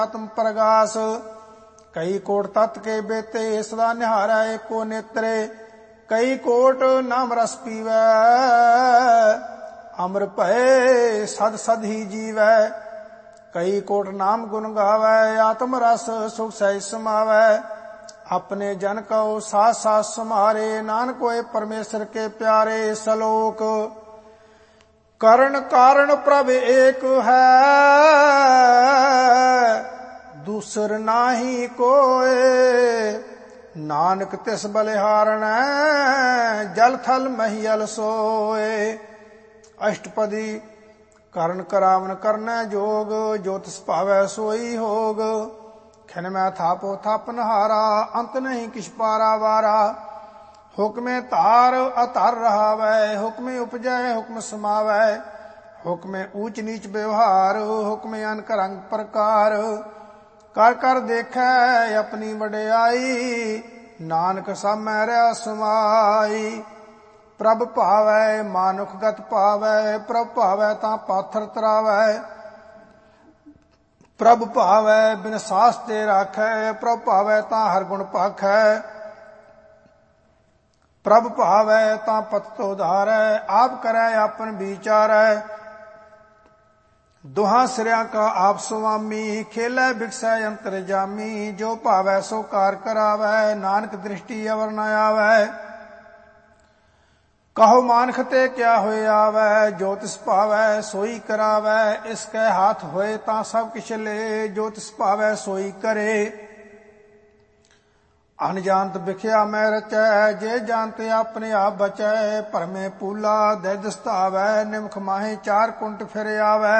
आत्म प्रगास। कई कोट तत् के बेते सदा निहारै एको नेत्रे। कई कोट नाम रस पीवै अमर भय सद सद ही जीवै। कई कोट नाम गुण गावै आत्म रस सुख सहज समावै। अपने जन को साथ साथ समारे नानक होए परमेश्वर के प्यारे। सलोक करण कारण प्रभ एक है दूसर नाही कोय। नानक तिस बलिहारण जल थल महियल सोए। अष्टपदी करण करावन करनै जोग जो तिस भावै सोई होग। खिन मैं थापो थापन हारा अंत नहीं किछ पारा वारा। हुक्मे तार अतर रहावै हुक्मे उपजै हुक्म समावै। हुक्मे ऊंच नीच व्यवहार हुक्मे अनक रंग प्रकार। कर कर देखै अपनी वडियाई नानक सामै रहा समाई। प्रभ भावै मानुख गत पावै प्रभ भावै तां पाथर तरावै। प्रभ भावै बिन सास ते राखै प्रभ भावै तां हर गुण पाखै। प्रभ भावै तां पत तो धारै आप करै आपन विचारै। दुहां सिरिया का आप स्वामी खेलै बिकसै अंतर जामी। जो भावै सो कार करावै नानक दृष्टि अवर न आवै। कहो मानख ते क्या होए आवै जो तिस भावै सोई करावै। इसके हाथ होए तां सब किछ ले जो तिस भावै सोई करे। अनजानत बिख्या मैं रचै जे जानते अपने आप बचै। भरमे पूला दैद सतावै निमख माहे चार कुंट फिर आवै।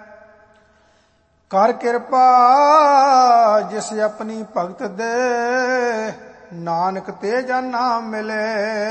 कर कृपा जिस अपनी भगत दे नानक ते जन नाम मिले।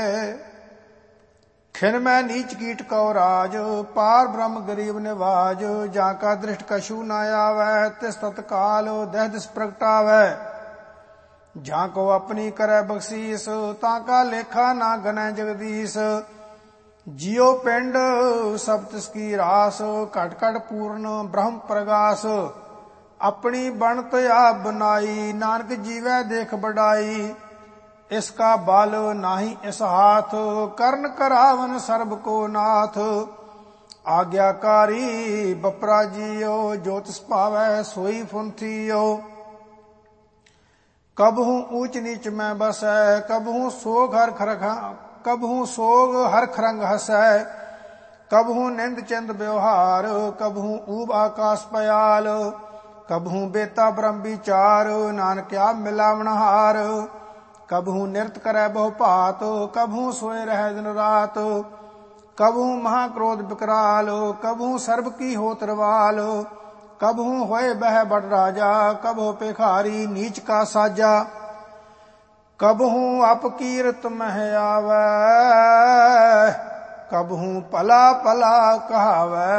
खिन मैं नीच कीट कौ राज पार ब्रह्म गरीब निवाज। जाका दृष्ट कछु न आवै तिस तत्काल दह दिस प्रगटावै। जाको अपनी करे बख्शीस ताका लेखा ना गनै जगदीश। जियो पिंड सब तिसकी रास घट घट पूर्ण ब्रह्म प्रगास। अपनी बनत आप बनाई नानक जीवै देख बड़ाई। इसका बल नाही इस हाथ करन करावन सर्ब को नाथ। आज्ञाकारी बपरा जियो जो तिस भावै सोई फुंथियो। कबहू ऊंच नीच में बसै कबहू सोग हर खरंग हसै। कबहू निंद चंद व्यवहार कबहू ऊब आकाश पयाल। कबहू बेता ब्रह्म विचार नानक आप मिलावण हार। कबहू निरत करै बहु भात कबहू सोए रह दिन रात। कबहू महाक्रोध विकराल कबहू सर्ब की होत रवाल। कबहू होए बह बड़ राजा कबहू भिखारी नीच का साजा। कबहू अपकीरत मह आवै कबहू पला पला कहावै।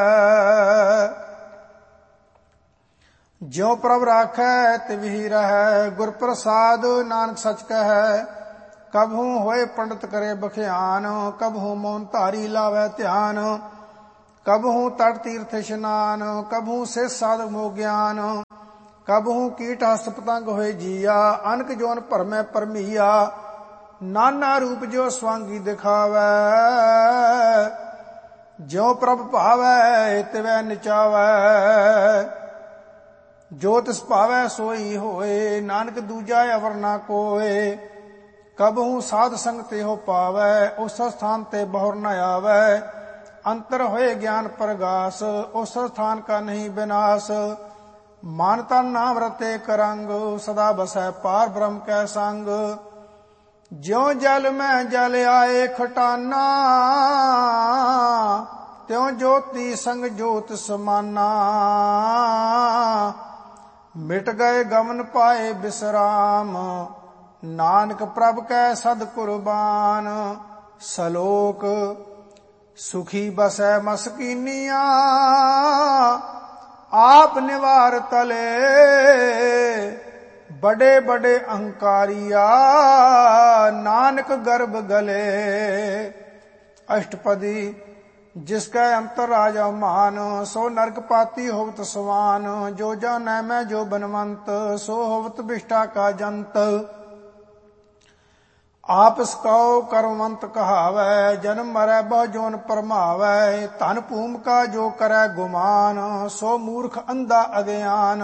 ज्यों प्रभ राखै तिवहि रहै गुर प्रसाद नानक सच कहै। कबहू होए पंडित करे बख्यान कबहू मौन धारी लावै ध्यान। कबहू तट तीर्थ स्नान कबहू से साधक मोह ज्ञान। कबहू कीट हस्त पतंग होए जिया अनक जोन भरमै परमिया। नाना रूप जो स्वांगी दिखावै ज्यों प्रभ भावै तिवै नचावै। जो तिस भावै सोई होए नानक दूजा अवर ना कोय। कबहू साध संग ते हो पावै उस स्थान ते बहुर न आवै। अंतर होए ज्ञान प्रगास उस स्थान का नहीं विनाश। मानता नाम रते करंग सदा बसै पार ब्रह्म कै संग। ज्यों जल में जल आए खटाना त्यों ज्योति संग ज्योत समाना। मिट गए गमन पाए विश्राम नानक प्रभ कै सद कुर्बान। सलोक सुखी बसै मस्कीनिया आप निवार तले। बड़े बड़े अहंकारिया नानक गर्भ गले। अष्टपदी जिसकै अंतर राजा मान, सो नरक पाती होवत सवान। जो जानै मैं जो बनवंत, सो होवत बिष्टा का जंत। आपस कौ कर्मवंत कहावै, जन्म मरै बहु जोन परमावै। धन भूम का जो करै गुमान, सो मूर्ख अंधा अज्ञान।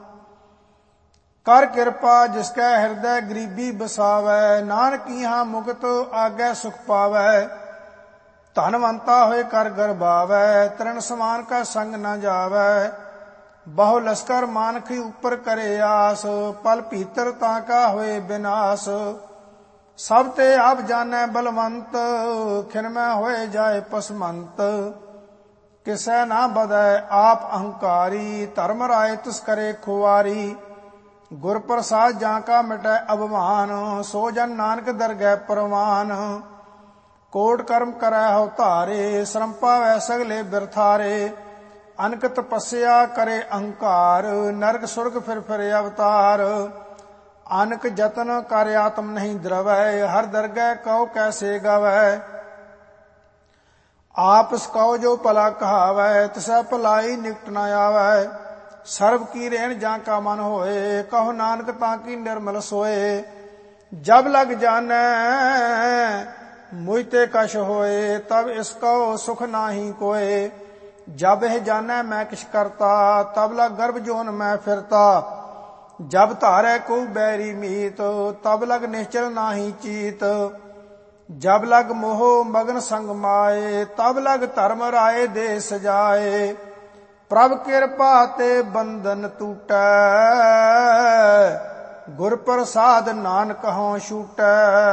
कर कृपा जिसकै हृदय गरीबी बसावै, नानक यहाँ मुक्त आगे सुख पावै। धनवंता होए कर गरबावै, तृण समान का संग न जावै। बहु लश्कर मानखी ऊपर करे आस, पल भीतर ताका होए विनाश। सब ते आप जानै बलवंत, खिन में होए जाए पसमंत। किसै ना बदै आप अहंकारी, धर्म राय तिस करे खुआरी। गुर प्रसाद जाका मिटै अभिमान, सो जन नानक दरगह परवान। कोट कर्म करै हो धारे, श्रम पावै सगले बिरथारे। अनक तपस्या करे अहंकार, नरक सुरग फिर अवतार। अनक जतन कर आत्म नहीं द्रवै, हर दरगह कहो कैसे गवै। आपस कहो जो भला कहावै, तिसै भलाई निकट न आवै। सर्व की रेण जाका मन होए, कहो नानक ताकी निर्मल सोए। जब लग जानै मुझते कश होए, तब इसको सुख नाही कोए। जब यह जानै मैं किछ करता, तब लग गर्भ जोन मैं फिरता। जब धारै को बैरी मीत, तब लग निश्चल नाही चीत। जब लग मोह मगन संग माए, तब लग धर्म राय दे सजाए। प्रभ कृपा ते बंधन टूटै, गुर प्रसाद नानक हों छूटै।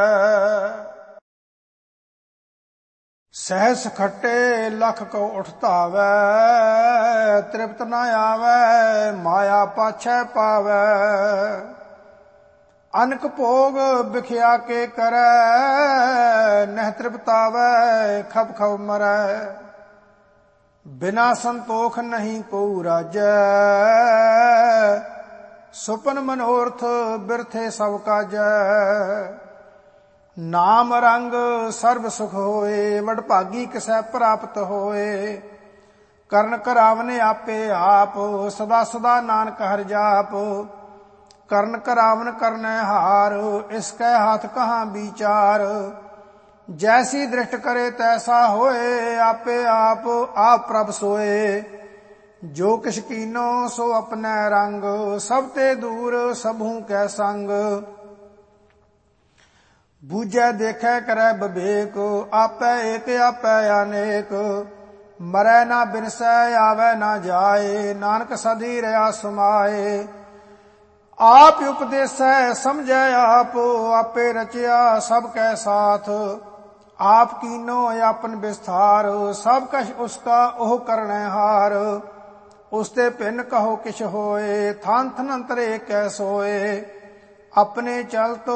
सहस खट्टे लख को उठतावै, तृप्त न आवै माया पाछै पावै। अनक भोग बिख्या के करै, नह तृप्तावै खब खब मरै। बिना संतोख नहीं को राजै, सुपन मनोरथ बिरथे सब काजै। नाम रंग सर्व सुख होए, वडभागी किसै प्राप्त होए। करण करावने आपे आप, सदा सदा नानक हर जाप। करण करावन करनै हार, इसकै हाथ कहाँ विचार। जैसी दृष्ट करे तैसा होए, आपे आप प्रभ सोए। जो किछ कीनो सो अपने रंग, सब ते दूर सबहू कै संग। बूझै देखै करै विवेक, आपै एक आपै अनेक। मरै ना बिनसै आवै ना जाए, नानक सदी रहा समाए। आप उपदेसै समझै आप, आपे रचिया सब कै साथ। आप कीनो आपन विस्तार, सब कछ उसका ओह करनै हार। उसते भिन्न कहो किछ होए, थान थन अंतरे कै सोए। अपने चलत